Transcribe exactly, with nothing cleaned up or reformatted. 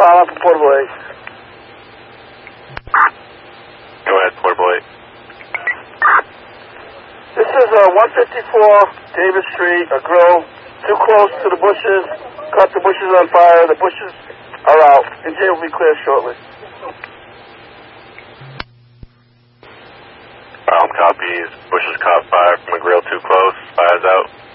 File for Portable eight. Go ahead, Portable eight. This is uh, one fifty-four Davis Street, a grill, too close to the bushes, caught the bushes on fire, the bushes are out. The jail will be clear shortly. File copies, bushes caught fire from a grill too close, fire's out.